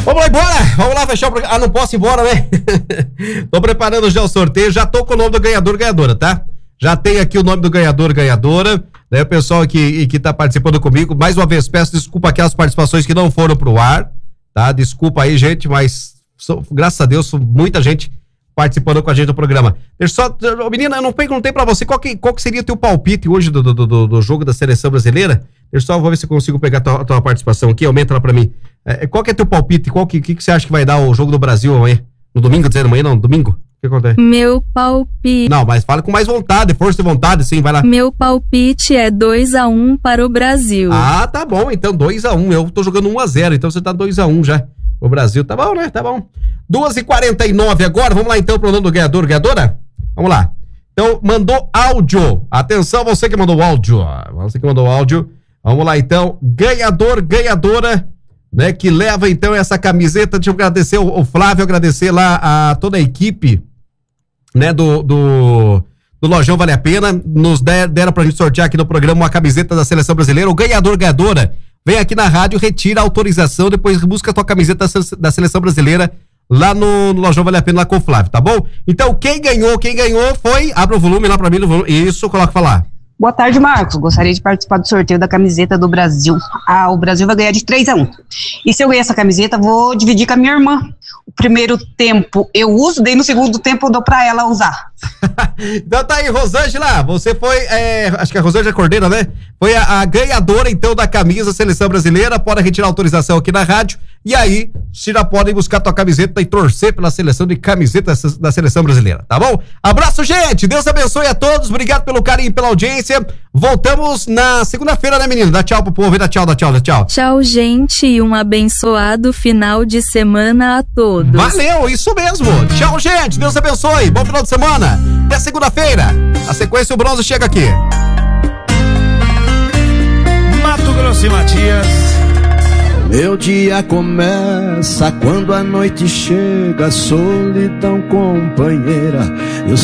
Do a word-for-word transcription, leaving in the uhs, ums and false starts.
Vamos lá embora, vamos lá fechar o programa. Ah, não posso ir embora, né? Tô preparando já o sorteio, já tô com o nome do ganhador, ganhadora, tá? Já tem aqui o nome do ganhador, ganhadora, né? O pessoal que, que tá participando comigo, mais uma vez, peço desculpa aquelas participações que não foram pro ar, tá? Desculpa aí, gente, mas sou, graças a Deus, muita gente participando com a gente do programa. Deixa só, menina, eu não perguntei pra você qual que, qual que seria o teu palpite hoje do, do, do, do jogo da seleção brasileira. Deixa só, vou ver se eu consigo pegar a tua, tua participação aqui, aumenta lá pra mim. É, qual que é teu palpite? Qual que, que, que você acha que vai dar o jogo do Brasil amanhã? No domingo, dizendo amanhã, não, domingo? O que acontece? Meu palpite... Não, mas fala com mais vontade, força de vontade, sim, vai lá. Meu palpite é dois a um para o Brasil. Ah, tá bom, então dois a um, eu tô jogando um a zero, então você tá dois a um já. O Brasil, tá bom, né? Tá bom. duas e quarenta e nove agora, vamos lá então pro nome do ganhador, ganhadora? Vamos lá. Então, mandou áudio. Atenção, você que mandou áudio. Você que mandou áudio. Vamos lá então, ganhador, ganhadora, né? Que leva então essa camiseta. Deixa eu agradecer o, o Flávio, agradecer lá a toda a equipe, né? Do, do, do Lojão Vale a Pena. Nos der, deram pra gente sortear aqui no programa uma camiseta da Seleção Brasileira. O ganhador, ganhadora, vem aqui na rádio, retira a autorização, depois busca a tua camiseta da Seleção Brasileira lá no, no Lojão Vale a Pena, lá com o Flávio, tá bom? Então, quem ganhou, quem ganhou foi... Abre o volume lá pra mim, no volume. Isso, coloca pra lá. Boa tarde, Marcos. Gostaria de participar do sorteio da camiseta do Brasil. Ah, o Brasil vai ganhar de três a um. E se eu ganhar essa camiseta, vou dividir com a minha irmã. O primeiro tempo eu uso, daí no segundo tempo eu dou pra ela usar. Então tá aí, Rosângela, você foi, é, acho que a Rosângela Cordeira, né? Foi a, a ganhadora, então, da camisa Seleção Brasileira. Pode retirar a autorização aqui na rádio. E aí, você já pode buscar tua camiseta e torcer pela seleção de camiseta da Seleção Brasileira, tá bom? Abraço, gente! Deus abençoe a todos. Obrigado pelo carinho e pela audiência. Voltamos na segunda-feira, né, menino? Dá tchau pro povo, dá tchau, dá tchau, dá tchau. Tchau, gente, e um abençoado final de semana a todos. Valeu, isso mesmo. Tchau, gente. Deus abençoe. Bom final de semana. Até segunda-feira. A sequência, o bronze chega aqui. Mato Grosso e Matias. Meu dia começa quando a noite chega, solidão companheira. Eu